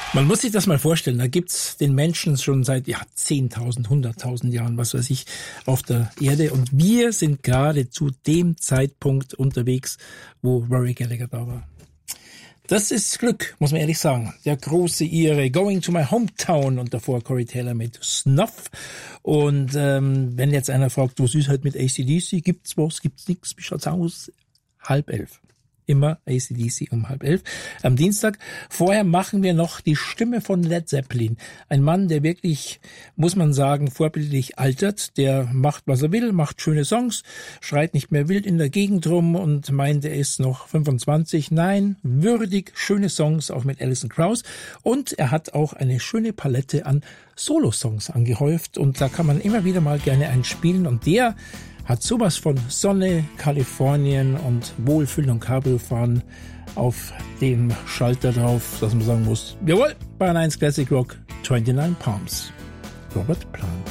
Man muss sich das mal vorstellen, da gibt's den Menschen schon seit 10.000, 100.000 Jahren, was weiß ich, auf der Erde. Und wir sind gerade zu dem Zeitpunkt unterwegs, wo Rory Gallagher da war. Das ist Glück, muss man ehrlich sagen. Der große Ire, Going to my hometown, und davor Corey Taylor mit Snuff. Und wenn jetzt einer fragt, was ist halt mit AC/DC? Gibt's was, gibt's nix? Wie schaut's aus? 10:30. Immer AC/DC um 10:30 am Dienstag. Vorher machen wir noch die Stimme von Led Zeppelin. Ein Mann, der wirklich, muss man sagen, vorbildlich altert. Der macht, was er will, macht schöne Songs, schreit nicht mehr wild in der Gegend rum und meint, er ist noch 25. Nein, würdig, schöne Songs, auch mit Alison Krauss. Und er hat auch eine schöne Palette an Solo-Songs angehäuft. Und da kann man immer wieder mal gerne einen spielen. Und der hat sowas von Sonne, Kalifornien und Wohlfühlen und Cabrio-Fahren auf dem Schalter drauf, dass man sagen muss, jawohl, Bayern 1 Classic Rock, 29 Palms. Robert Plant.